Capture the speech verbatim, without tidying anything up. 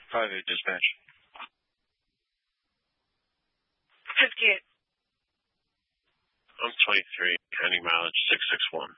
five eight dispatch. fifty-eight. I'm twenty-three, handing mileage six six one.